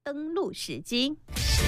登陆时机。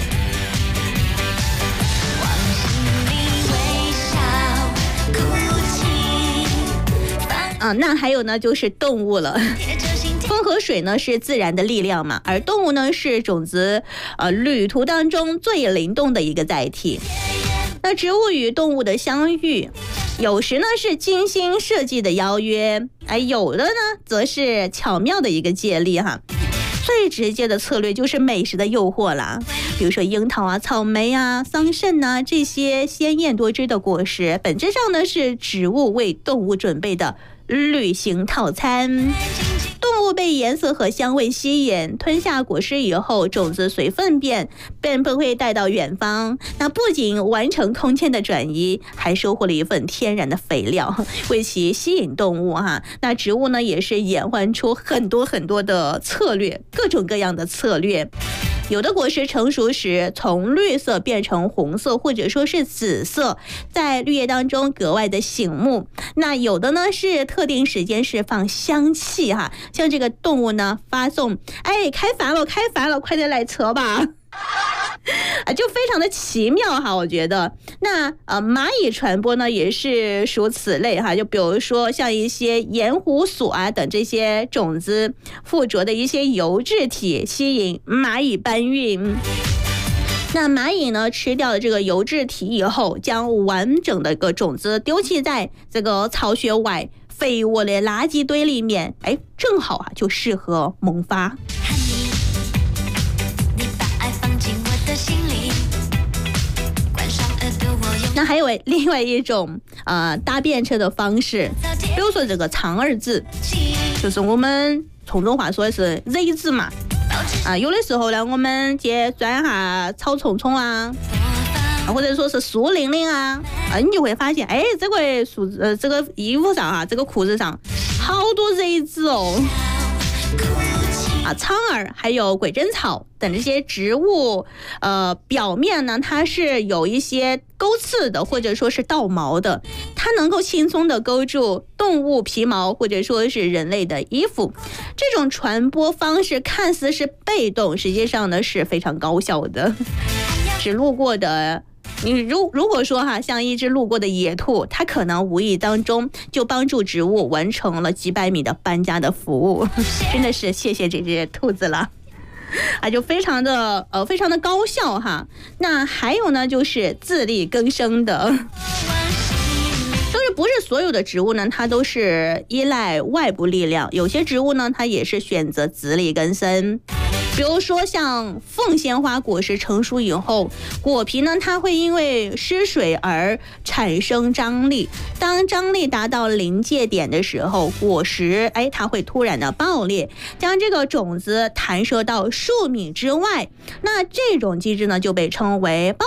那还有呢，就是动物了。风和水呢是自然的力量嘛，而动物呢是种子旅途当中最灵动的一个载体。那植物与动物的相遇，有时呢是精心设计的邀约，有的呢则是巧妙的一个借力哈。最直接的策略就是美食的诱惑啦，比如说樱桃啊、草莓啊、桑葚啊这些鲜艳多汁的果实，本质上呢是植物为动物准备的旅行套餐。动物被颜色和香味吸引，吞下果实以后，种子随粪便被带到远方。那不仅完成空间的转移，还收获了一份天然的肥料，为其吸引动物哈。那植物呢，也是演化出很多的策略，各种各样的策略。有的果实成熟时从绿色变成红色或者说是紫色，在绿叶当中格外的醒目。那有的呢是特定时间释放香气哈，像这个动物呢发送开饭了，快点来吃吧。就非常的奇妙哈，我觉得。那蚂蚁传播呢也是属此类哈，就比如说像一些盐湖索啊等这些种子附着的一些油质体吸引蚂蚁搬运。那蚂蚁呢吃掉了这个油质体以后，将完整的一个种子丢弃在这个巢穴外肥沃的垃圾堆里面，正好就适合萌发。那还有另外一种搭便车的方式，比如说这个长耳子，就是我们从中话说的是 Z 字嘛。有的时候呢，我们去钻下草丛丛啊，或者说是树林林啊，你就会发现，这个这个衣服上这个裤子上好多 Z 字哦。苍耳还有鬼针草等这些植物，表面呢它是有一些钩刺的，或者说是倒毛的，它能够轻松的勾住动物皮毛，或者说是人类的衣服。这种传播方式看似是被动，实际上呢是非常高效的。只路过的你如果说像一只路过的野兔，它可能无意当中就帮助植物完成了几百米的搬家的服务，真的是谢谢这只兔子了。就非常的高效哈。那还有呢，就是自力更生的。但是不是所有的植物呢，它都是依赖外部力量，有些植物呢，它也是选择自力更生。比如说像凤仙花果实成熟以后，果皮呢它会因为失水而产生张力，当张力达到临界点的时候，果实它会突然的爆裂，将这个种子弹射到数米之外。那这种机制呢就被称为爆